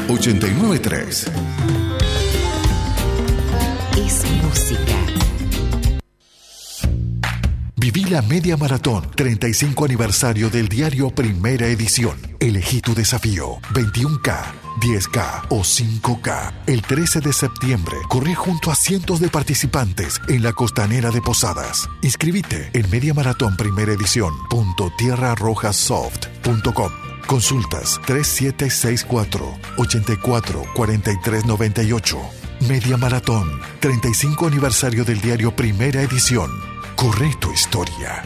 89.3. Es música. Viví la Media Maratón 35 aniversario del diario Primera Edición. Elegí tu desafío, 21K, 10K o 5K. El 13 de septiembre corrí junto a cientos de participantes en la costanera de Posadas. Inscribite en mediamaratonprimeredición.tierrarrojasoft.com. Consultas 3764-844398. Media Maratón 35 aniversario del diario Primera Edición. Corre tu historia.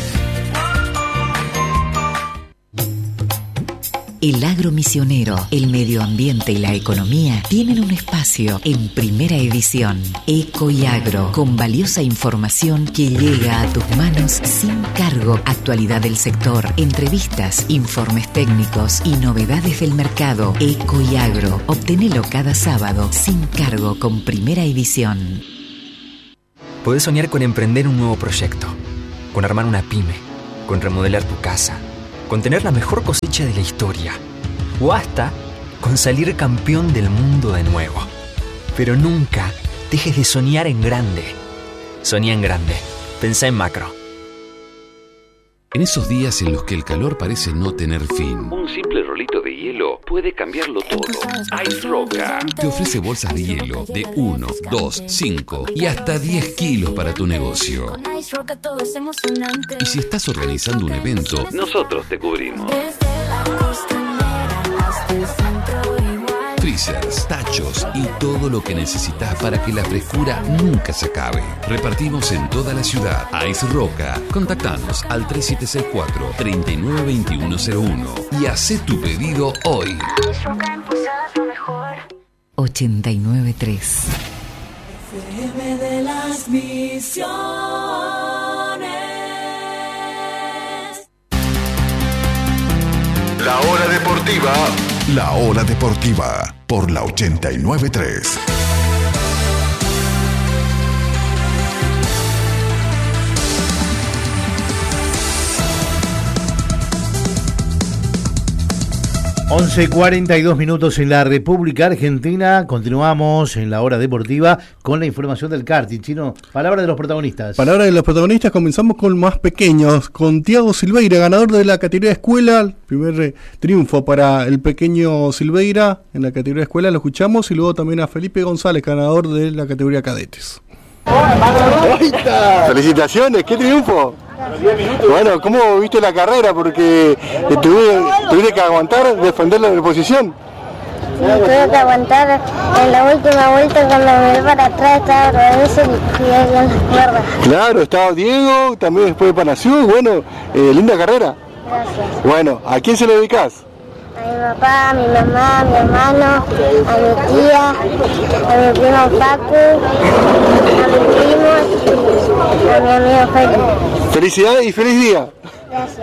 El agro misionero, el medio ambiente y la economía tienen un espacio en Primera Edición. Eco y Agro, con valiosa información que llega a tus manos sin cargo. Actualidad del sector, entrevistas, informes técnicos y novedades del mercado. Eco y Agro, obtenelo cada sábado sin cargo con Primera Edición. Podés soñar con emprender un nuevo proyecto, con armar una pyme, con remodelar tu casa, con tener la mejor cosecha de la historia, o hasta con salir campeón del mundo de nuevo. Pero nunca dejes de soñar en grande. Soñá en grande. Pensá en macro. En esos días en los que el calor parece no tener fin, un simple rolito de hielo puede cambiarlo todo. Ice Roca te ofrece bolsas de hielo de 1, 2, 5 y hasta 10 kilos para tu negocio. Y si estás organizando un evento, nosotros te cubrimos. Freezers, tachos y todo lo que necesitas para que la frescura nunca se acabe. Repartimos en toda la ciudad. Ice Roca. Contactanos al 3764-392101 y hacé tu pedido hoy. 89.3. FM de las Misiones. La hora deportiva. La hora deportiva por la 89.3. (11:42) en la República Argentina. Continuamos en la hora deportiva con la información del karting. Chino, palabra de los protagonistas. Palabra de los protagonistas, comenzamos con más pequeños, con Thiago Silveira, ganador de la categoría escuela. El primer triunfo para el pequeño Silveira en la categoría escuela, lo escuchamos, y luego también a Felipe González, ganador de la categoría cadetes. ¡Felicitaciones! ¡Qué triunfo! Bueno, ¿cómo viste la carrera? Porque tuviste que aguantar, defender la posición. Sí, tuve que aguantar en la última vuelta cuando me vi para atrás, estaba Rodríguez y ahí en las cuerdas. Claro, estaba Diego, también después Panaciú, bueno, linda carrera. Gracias. Bueno, ¿a quién se lo dedicás? A mi papá, a mi mamá, a mi hermano, a mi tía, a mi primo Paco, a mis primos, a mi amigo Felipe. Felicidades y feliz día. Gracias.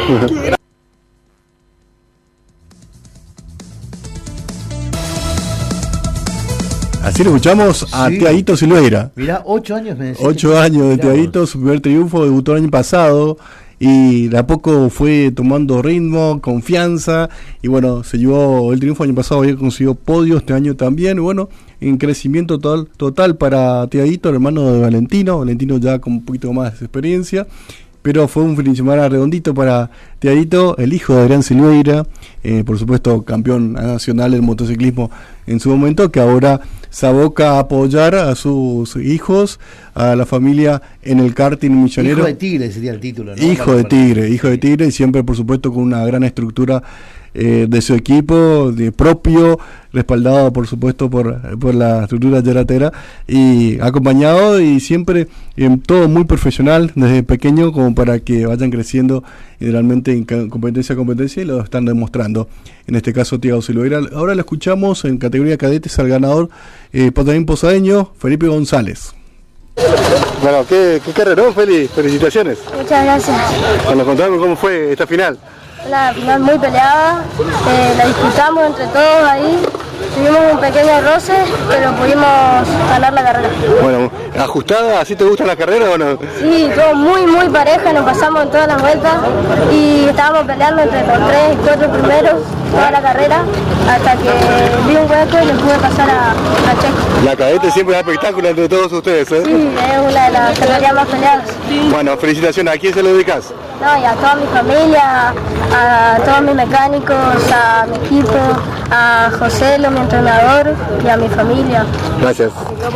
Así lo escuchamos a Thiaguito Silveira. Mirá, 8 años me decís. 8 años de Thiaguito, su primer triunfo, debutó el año pasado y de a poco fue tomando ritmo, confianza, y bueno, se llevó el triunfo. El año pasado había conseguido podio, este año también, y bueno, en crecimiento total para Thiaguito, el hermano de Valentino ya con un poquito más de experiencia. Pero fue un fin de semana redondito para Thiaguito, el hijo de Adrián Silveira, por supuesto campeón nacional del motociclismo en su momento, que ahora se aboca a apoyar a sus hijos, a la familia en el karting millonero. Hijo de Tigre sería el título, ¿no? Hijo de Tigre, y siempre por supuesto con una gran estructura de su equipo, de propio, respaldado por supuesto por la estructura yaratera, y acompañado, y siempre todo muy profesional desde pequeño, como para que vayan creciendo realmente en competencia a competencia, y lo están demostrando. En este caso Thiago Silveira. Ahora lo escuchamos en categoría cadetes al ganador también posadeño, Felipe González. Bueno, qué carrerón, Feli, felicitaciones. Muchas gracias. Nos contaron cómo fue esta final. La final muy peleada, la disputamos entre todos ahí tuvimos un pequeño roce, pero pudimos ganar la carrera. Bueno, ¿ajustada? ¿Así te gusta la carrera o no? Sí, todo muy pareja, nos pasamos en todas las vueltas y estábamos peleando entre los 3 y 4 primeros toda la carrera, hasta que vi un hueco y le pude pasar a Checo. La cadete siempre da espectáculo entre todos ustedes, ¿eh? Sí, es una de las categorías más peleadas. Bueno, felicitaciones. ¿A quién se lo dedicas? No, y a toda mi familia, a todos mis mecánicos, a mi equipo, a José, mi entrenador, y a mi familia. Gracias.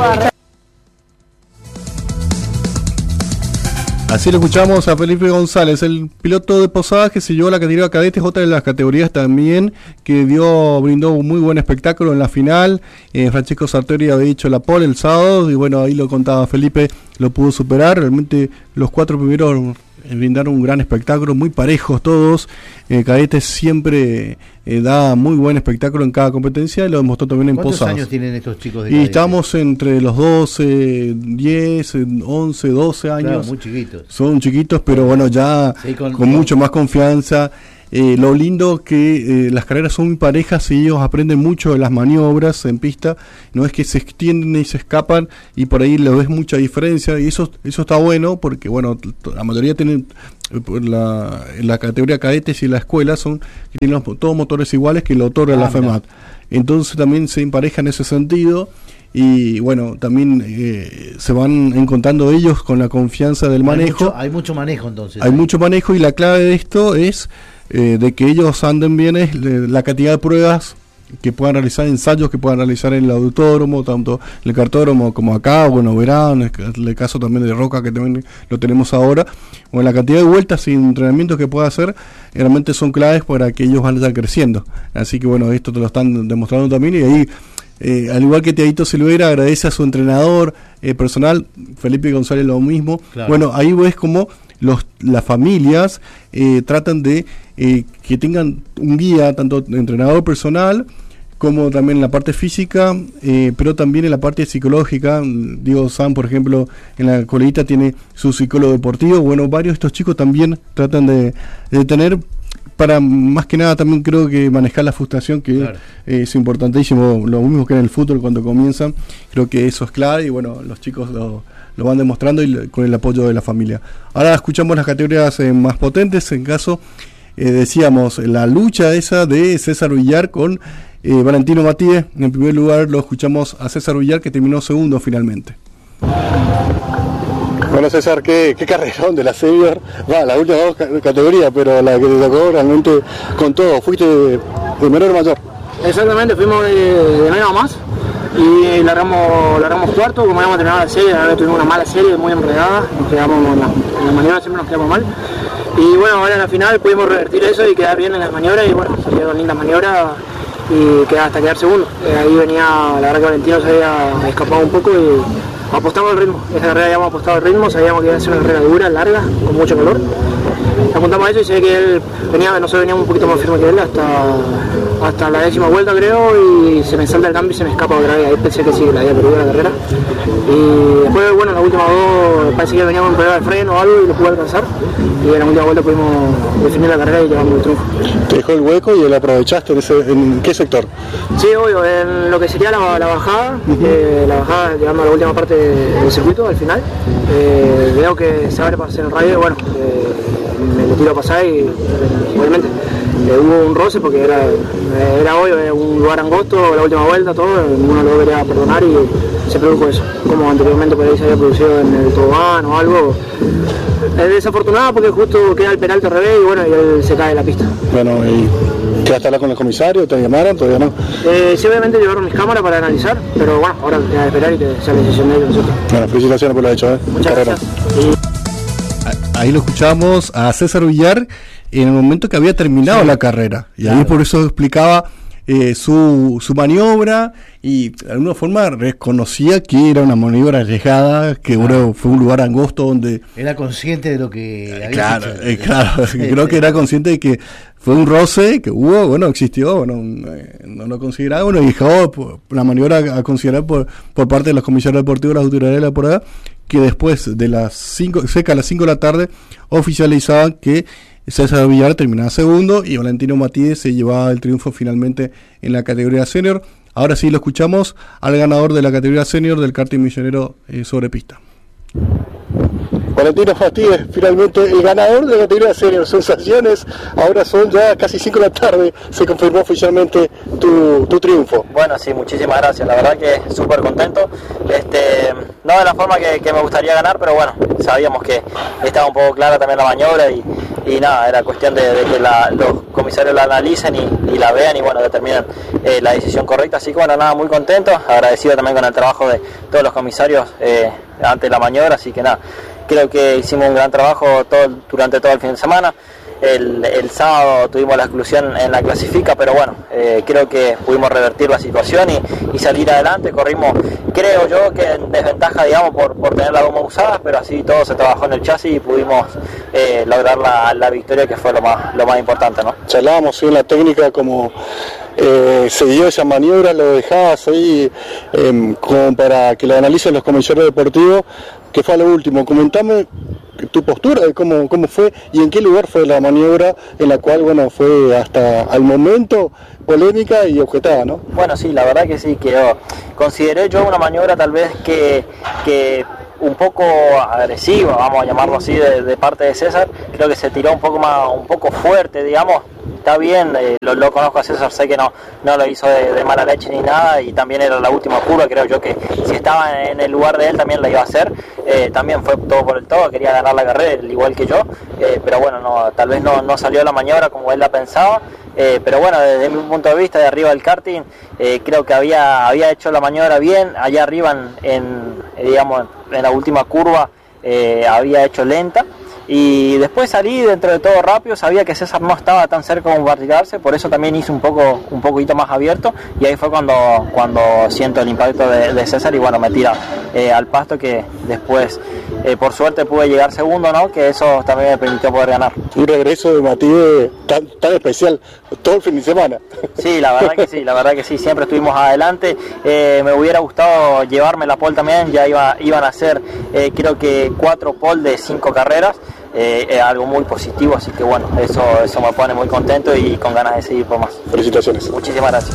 Así lo escuchamos a Felipe González, el piloto de Posadas que se llevó la categoría cadetes, otra de las categorías también que brindó un muy buen espectáculo en la final. Francesco Sartori había dicho la pole el sábado y bueno, ahí lo contaba Felipe, lo pudo superar. Realmente los 4 primeros brindaron un gran espectáculo, muy parejos todos. Cadetes siempre da muy buen espectáculo en cada competencia y lo demostró también en Posadas. ¿Cuántos años tienen estos chicos de Y cadetes? estamos entre los 12, 10, 11, 12 años. Claro, muy chiquitos. Son chiquitos, pero bueno, ya sí, con mucho más confianza. Lo lindo que las carreras son muy parejas y ellos aprenden mucho de las maniobras en pista. No es que se extienden y se escapan y por ahí le ves mucha diferencia y eso está bueno porque bueno, la mayoría tienen la categoría cadetes y la escuela tienen todos motores iguales que lo otorga la FEMAT. Entonces también se emparejan en ese sentido. Y bueno, también se van encontrando ellos con la confianza del manejo. Hay mucho manejo entonces. Hay mucho manejo y la clave de esto es de que ellos anden bien es la cantidad de pruebas que puedan realizar, ensayos que puedan realizar en el autódromo, tanto en el kartódromo como acá, bueno, verán, el caso también de Roca que también lo tenemos ahora, o la cantidad de vueltas y entrenamientos que pueda hacer, realmente son claves para que ellos vayan creciendo. Así que bueno, esto te lo están demostrando también y ahí al igual que Teadito Silveira agradece a su entrenador personal, Felipe González lo mismo. Claro. Bueno, ahí ves como las familias tratan de que tengan un guía, tanto entrenador personal como también en la parte física, pero también en la parte psicológica. Diego San, por ejemplo, en la coleguita tiene su psicólogo deportivo. Bueno, varios de estos chicos también tratan de tener, para más que nada también creo que manejar la frustración, que claro, es importantísimo, lo mismo que en el fútbol cuando comienzan, creo que eso es clave y bueno, los chicos lo van demostrando y con el apoyo de la familia. Ahora escuchamos las categorías más potentes, en caso, decíamos, la lucha esa de César Villar con Valentino Matías. En primer lugar lo escuchamos a César Villar, que terminó segundo finalmente. Bueno, César, qué carrerón de la senior, las últimas 2 categorías, pero la que te tocó realmente con todo, fuiste de menor a mayor. Exactamente, fuimos de menos a más y largamos cuarto, como habíamos terminado la serie, la verdad tuvimos una mala serie, muy enredada, nos quedamos en la maniobra, siempre nos quedamos mal. Y bueno, ahora en la final pudimos revertir eso y quedar bien en las maniobras y bueno, salieron lindas maniobras y hasta quedar segundo. Ahí venía, la verdad que Valentino se había escapado un poco y apostamos al ritmo. Esta carrera habíamos apostado al ritmo, sabíamos que iba a ser una carrera dura, larga, con mucho calor. Apuntamos a eso y sé que él nosotros veníamos un poquito más firme que él hasta la 10ª vuelta creo y se me salta el cambio y se me escapa otra vez. Ahí pensé que sí, que la había perdido la carrera. Y después, bueno, en las últimas 2 parece que veníamos con un problema de freno o algo y lo pude alcanzar. Y en la última vuelta pudimos definir la carrera y llevamos el triunfo. Te dejó el hueco y lo aprovechaste ¿en qué sector? Sí, obvio, en lo que sería la bajada, la bajada llegando a la última parte del circuito, al final. Veo que se abre para hacer el radio y bueno, me tiro a pasar y obviamente hubo un roce porque era obvio, era un lugar angosto, la última vuelta, todo, uno lo debería perdonar y se produjo eso, como anteriormente por ahí se había producido en el tobogán o algo. Es desafortunado porque justo queda el penalti al revés y bueno, y él se cae de la pista. Bueno, ¿y quedaste a hablar con el comisario? ¿Te llamaron? ¿Todavía no? Sí, obviamente llevaron mis cámaras para analizar, pero bueno, ahora queda de esperar y que sea la decisión de ellos nosotros. Bueno, felicitaciones por lo hecho, Muchas gracias. Ahí lo escuchamos a César Villar en el momento que había terminado la carrera. Y claro, ahí por eso explicaba su maniobra y de alguna forma reconocía que era una maniobra arriesgada, que fue un lugar angosto donde... Era consciente de lo que había hecho. Claro, creo que era consciente de que fue un roce que hubo, bueno, existió, bueno, no lo consideraba, bueno, y dejó una maniobra a considerar por parte de los comisarios deportivos, las autoridades de la temporada, que después de cerca de las 5 de la tarde, oficializaban que César Villar terminaba segundo y Valentino Matías se llevaba el triunfo finalmente en la categoría senior. Ahora sí lo escuchamos al ganador de la categoría senior del karting misionero sobre pista. Valentino Matías, finalmente el ganador de la categoría senior. Sensaciones, ahora son ya casi 5 de la tarde, se confirmó oficialmente tu triunfo. Bueno, sí, muchísimas gracias, la verdad que súper contento, no de la forma que me gustaría ganar, pero bueno, sabíamos que estaba un poco clara también la maniobra y nada, era cuestión de que los comisarios la analicen y la vean y bueno, determinen la decisión correcta, así que bueno, nada, muy contento, agradecido también con el trabajo de todos los comisarios antes de la maniobra, así que nada, creo que hicimos un gran trabajo durante todo el fin de semana. El sábado tuvimos la exclusión en la clasifica, pero bueno, creo que pudimos revertir la situación y salir adelante. Corrimos, creo yo, que en desventaja, digamos, por tener las gomas usadas, pero así todo se trabajó en el chasis y pudimos lograr la victoria, que fue lo más importante, ¿no? Charlábamos en la técnica como se dio esa maniobra, lo dejabas ahí como para que lo analicen los comisarios deportivos, que fue a lo último. Comentame tu postura de cómo fue y en qué lugar fue la maniobra en la cual, bueno, fue hasta al momento polémica y objetada, ¿no? Bueno, sí, la verdad que sí, que consideré yo una maniobra tal vez que un poco agresiva, vamos a llamarlo así, de parte de César. Creo que se tiró un poco fuerte, digamos. Está bien, lo conozco a César, sé que no lo hizo de mala leche ni nada, y también era la última curva, creo yo que si estaba en el lugar de él también la iba a hacer. También fue todo por el todo, quería ganar la carrera igual que yo, pero bueno, tal vez no salió la maniobra como él la pensaba. Pero bueno, desde mi punto de vista, de arriba del karting, creo que había hecho la maniobra bien. Allá arriba en la última curva había hecho lenta, y después salí dentro de todo rápido. Sabía que César no estaba tan cerca como para tirarse, por eso también hice un poquito más abierto, y ahí fue cuando siento el impacto de César y bueno, me tira al pasto, que después por suerte pude llegar segundo, ¿no? Que eso también me permitió poder ganar. Un regreso de Matías tan especial todo el fin de semana. Sí, la verdad que sí, siempre estuvimos adelante. Me hubiera gustado llevarme la pole también, ya iban a ser creo que 4 pole de 5 carreras. Algo muy positivo, así que bueno, eso me pone muy contento y con ganas de seguir por más. Felicitaciones. Muchísimas gracias.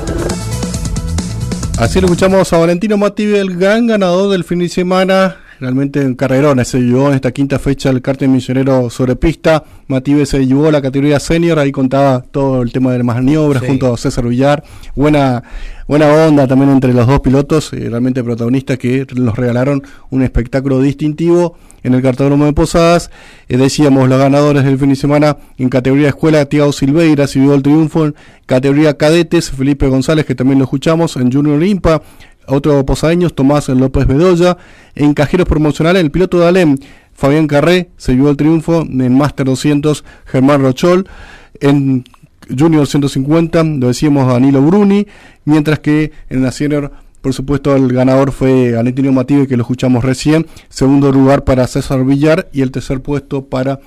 Así lo escuchamos a Valentino Matías, el gran ganador del fin de semana. Realmente en carrerona se llevó en esta quinta fecha el karting misionero sobre pista. Matías se llevó la categoría senior, ahí contaba todo el tema de las maniobras, sí, junto a César Villar. Buena onda también entre los dos pilotos, realmente protagonistas, que nos regalaron un espectáculo distintivo en el cartódromo de Posadas. Decíamos los ganadores del fin de semana en categoría escuela: Thiago Silveira se llevó el triunfo. En categoría cadetes, Felipe González, que también lo escuchamos. En Junior Impa, otro posadeño, Tomás López Bedoya. En cajeros promocionales, el piloto de Alem, Fabián Carré, se llevó el triunfo. En Master 200, Germán Rochol. En Junior 150, lo decíamos, Danilo Bruni. Mientras que en la Senior, por supuesto, el ganador fue Valentino Matías, que lo escuchamos recién. Segundo lugar para César Villar y el tercer puesto para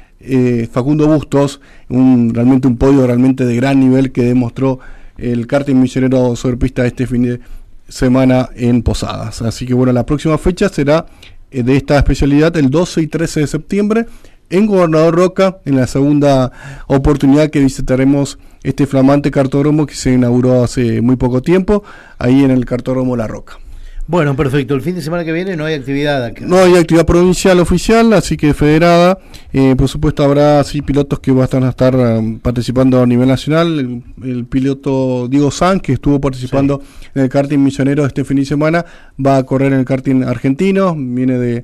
Facundo Bustos. Realmente un podio realmente de gran nivel que demostró el karting misionero sobre pista este fin de semana en Posadas. Así que bueno, la próxima fecha será de esta especialidad el 12 y 13 de septiembre en Gobernador Roca, en la segunda oportunidad que visitaremos este flamante cartódromo que se inauguró hace muy poco tiempo, ahí en el cartódromo La Roca. Bueno, perfecto. El fin de semana que viene no hay actividad aquí. No hay actividad provincial oficial, así que federada. Por supuesto habrá sí pilotos que van a estar participando a nivel nacional. El piloto Diego Sanz, que estuvo participando en el karting misionero este fin de semana, va a correr en el karting argentino. Viene de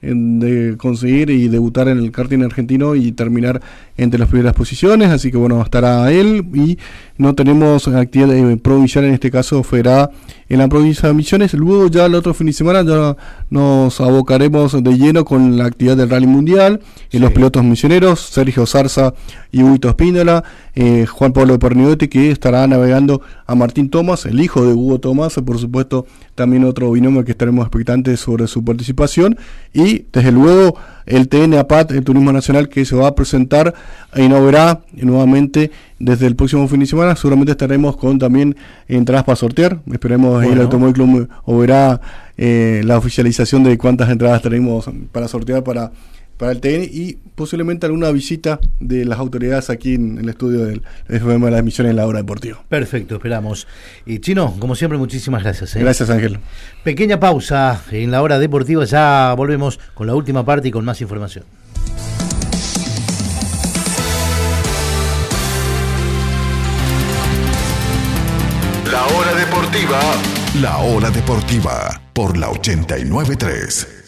conseguir y debutar en el karting argentino y terminar entre las primeras posiciones, así que bueno, estará él. Y no tenemos actividad provincial, en este caso federada en la provincia de Misiones. Luego ya el otro fin de semana ya nos abocaremos de lleno con la actividad del Rally Mundial, los pilotos misioneros, Sergio Zarza y Huguito Espíndola, Juan Pablo Perniotti, que estará navegando a Martín Tomás, el hijo de Hugo Tomás, por supuesto también otro binomio que estaremos expectantes sobre su participación. Y desde luego el TN APAT, el Turismo Nacional, que se va a presentar y no verá nuevamente desde el próximo fin de semana. Seguramente estaremos con también entradas para sortear. Esperemos el Automóvil Club o verá la oficialización de cuántas entradas tenemos para sortear para para el TN y posiblemente alguna visita de las autoridades aquí en el estudio del FM de las Misiones en la hora deportiva. Perfecto, esperamos. Y Chino, como siempre, muchísimas gracias. Gracias, Ángel. Pequeña pausa en la hora deportiva, ya volvemos con la última parte y con más información. La hora deportiva por la 89.3.